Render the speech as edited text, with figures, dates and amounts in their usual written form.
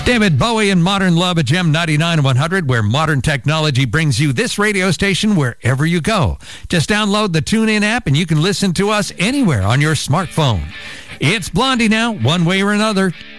David Bowie and Modern Love at Gem 99 100, where modern technology brings you this radio station wherever you go. Just download the TuneIn app and you can listen to us anywhere on your smartphone. It's Blondie now, one way or another.